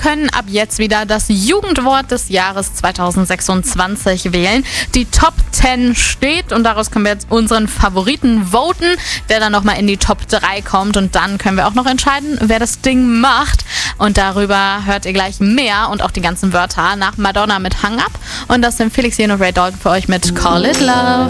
können ab jetzt wieder das Jugendwort des Jahres 2026 wählen. Die Top 10 steht und daraus können wir jetzt unseren Favoriten voten, der dann nochmal in die Top 3 kommt. Und dann können wir auch noch entscheiden, wer das Ding macht. Und darüber hört ihr gleich mehr und auch die ganzen Wörter nach Madonna mit Hang Up. Und das sind Felix Jen und Ray Dalton für euch mit Call It Love.